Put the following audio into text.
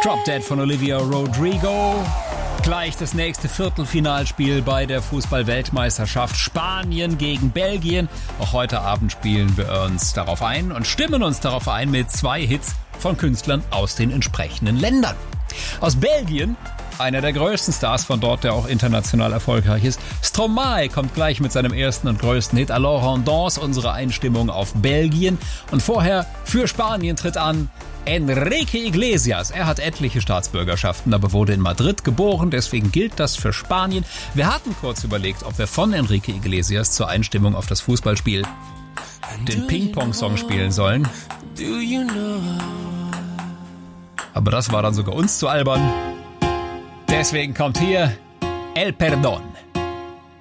Drop Dead von Olivia Rodrigo. Gleich das nächste Viertelfinalspiel bei der Fußball-Weltmeisterschaft Spanien gegen Belgien. Auch heute Abend spielen wir uns darauf ein und stimmen uns darauf ein mit 2 Hits von Künstlern aus den entsprechenden Ländern. Aus Belgien, einer der größten Stars von dort, der auch international erfolgreich ist, Stromae kommt gleich mit seinem ersten und größten Hit Alors on danse, unsere Einstimmung auf Belgien. Und vorher für Spanien tritt an Enrique Iglesias. Er hat etliche Staatsbürgerschaften, aber wurde in Madrid geboren, deswegen gilt das für Spanien. Wir hatten kurz überlegt, ob wir von Enrique Iglesias zur Einstimmung auf das Fußballspiel den Ping-Pong-Song spielen sollen. Aber das war dann sogar uns zu albern. Deswegen kommt hier El Perdón.